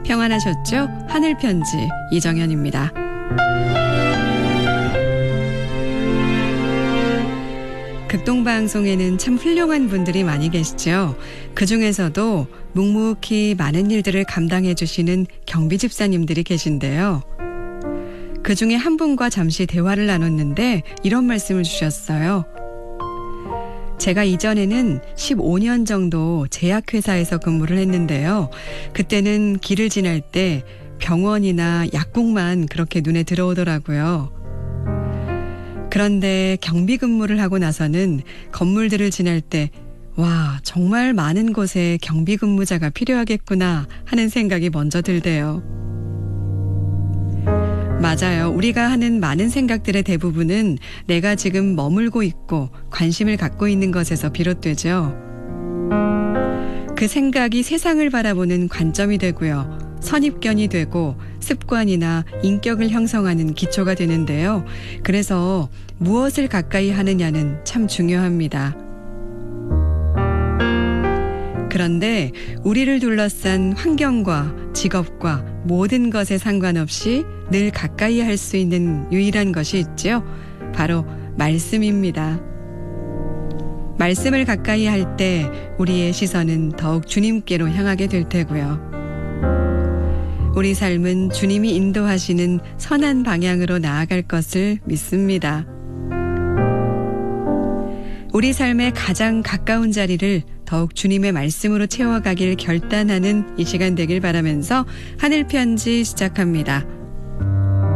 평안하셨죠? 하늘편지 이정현입니다. 극동방송에는 참 훌륭한 분들이 많이 계시죠. 그중에서도 묵묵히 많은 일들을 감당해 주시는 경비 집사님들이 계신데요. 그중에 한 분과 잠시 대화를 나눴는데 이런 말씀을 주셨어요. 제가 이전에는 15년 정도 제약회사에서 근무를 했는데요. 그때는 길을 지날 때 병원이나 약국만 그렇게 눈에 들어오더라고요. 그런데 경비 근무를 하고 나서는 건물들을 지날 때 와, 정말 많은 곳에 경비 근무자가 필요하겠구나 하는 생각이 먼저 들대요. 맞아요. 우리가 하는 많은 생각들의 대부분은 내가 지금 머물고 있고 관심을 갖고 있는 것에서 비롯되죠. 그 생각이 세상을 바라보는 관점이 되고요. 선입견이 되고 습관이나 인격을 형성하는 기초가 되는데요. 그래서 무엇을 가까이 하느냐는 참 중요합니다. 그런데 우리를 둘러싼 환경과 직업과 모든 것에 상관없이 늘 가까이 할 수 있는 유일한 것이 있죠. 바로 말씀입니다. 말씀을 가까이 할 때 우리의 시선은 더욱 주님께로 향하게 될 테고요. 우리 삶은 주님이 인도하시는 선한 방향으로 나아갈 것을 믿습니다. 우리 삶의 가장 가까운 자리를 더욱 주님의 말씀으로 채워가길 결단하는 이 시간 되길 바라면서 하늘편지 시작합니다.